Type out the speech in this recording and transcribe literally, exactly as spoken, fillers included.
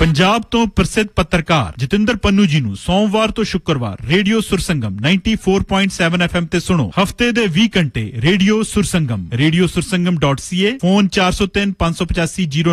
ਪੰਜਾਬ ਤੋਂ ਪ੍ਰਸਿੱਧ ਪੱਤਰਕਾਰ ਜਤਿੰਦਰ ਪੰਨੂ ਜੀ ਨੂੰ ਸੋਮਵਾਰ ਤੋਂ ਸ਼ੁੱਕਰਵਾਰ radio ਸੁਰਸੰਗਮ ninety four point seven F M ਤੇ ਸੁਣੋ। ਹਫਤੇ ਦੇ ਵੀਹ ਘੰਟੇ radio ਸੁਰਸੰਗਮ, radio ਸੁਰਸੰਗਮ dot c a, phone four oh three five five eight zero